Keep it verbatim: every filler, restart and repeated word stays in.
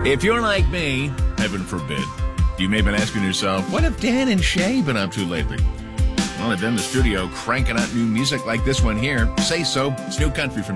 If you're like me, heaven forbid, you may have been asking yourself, what have Dan and Shay been up to lately? Well, they've been in the studio cranking out new music like this one here. Say So. It's new country from